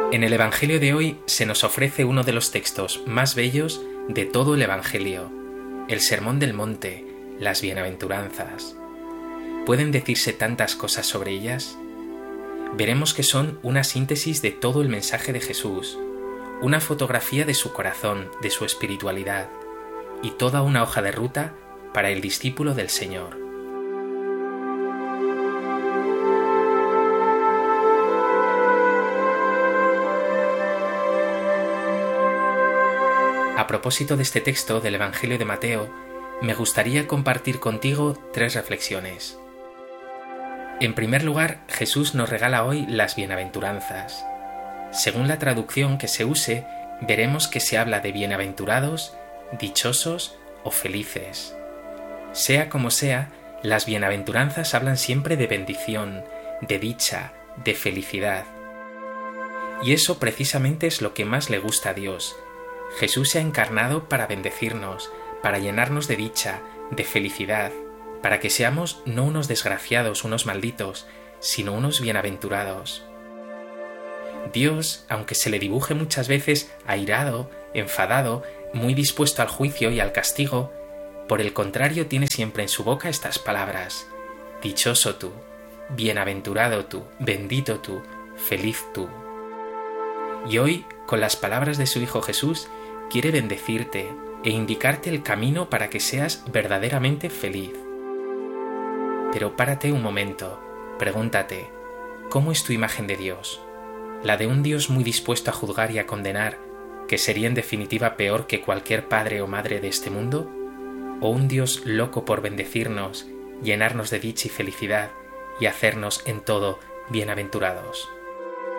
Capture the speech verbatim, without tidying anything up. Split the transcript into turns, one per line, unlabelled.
En el Evangelio de hoy se nos ofrece uno de los textos más bellos de todo el Evangelio, el Sermón del Monte, las Bienaventuranzas. ¿Pueden decirse tantas cosas sobre ellas? Veremos que son una síntesis de todo el mensaje de Jesús, una fotografía de su corazón, de su espiritualidad, y toda una hoja de ruta para el discípulo del Señor. A propósito de este texto del Evangelio de Mateo, me gustaría compartir contigo tres reflexiones. En primer lugar, Jesús nos regala hoy las bienaventuranzas. Según la traducción que se use, veremos que se habla de bienaventurados, dichosos o felices. Sea como sea, las bienaventuranzas hablan siempre de bendición, de dicha, de felicidad. Y eso precisamente es lo que más le gusta a Dios. Jesús se ha encarnado para bendecirnos, para llenarnos de dicha, de felicidad, para que seamos no unos desgraciados, unos malditos, sino unos bienaventurados. Dios, aunque se le dibuje muchas veces airado, enfadado, muy dispuesto al juicio y al castigo, por el contrario tiene siempre en su boca estas palabras: dichoso tú, bienaventurado tú, bendito tú, feliz tú. Y hoy, con las palabras de su Hijo Jesús, quiere bendecirte e indicarte el camino para que seas verdaderamente feliz. Pero párate un momento, pregúntate, ¿cómo es tu imagen de Dios? ¿La de un Dios muy dispuesto a juzgar y a condenar, que sería en definitiva peor que cualquier padre o madre de este mundo? ¿O un Dios loco por bendecirnos, llenarnos de dicha y felicidad y hacernos en todo bienaventurados?